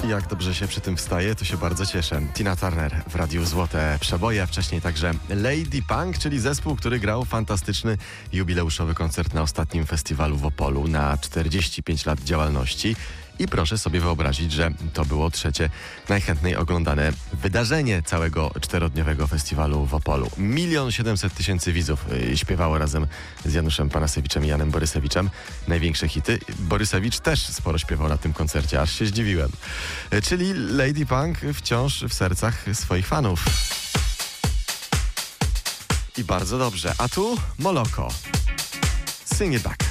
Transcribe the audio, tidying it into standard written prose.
Jak dobrze się przy tym wstaje, to się bardzo cieszę. Tina Turner w Radiu Złote Przeboje, a wcześniej także Lady Punk, czyli zespół, który grał fantastyczny jubileuszowy koncert na ostatnim festiwalu w Opolu na 45 lat działalności. I proszę sobie wyobrazić, że to było trzecie najchętniej oglądane wydarzenie całego 4-dniowego festiwalu w Opolu. 1 700 000 widzów śpiewało razem z Januszem Panasewiczem i Janem Borysewiczem największe hity. Borysewicz też sporo śpiewał na tym koncercie, aż się zdziwiłem. Czyli Lady Punk wciąż w sercach swoich fanów. I bardzo dobrze. A tu Moloko. Sing it back.